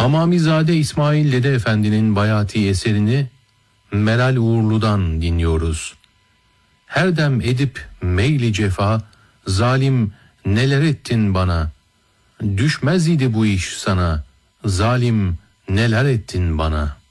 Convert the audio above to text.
Hamamizade İsmail Dede Efendi'nin bayati eserini Meral Uğurlu'dan dinliyoruz. Her dem edip meyli cefa, zalim neler ettin bana. Düşmez idi bu iş sana, zalim neler ettin bana.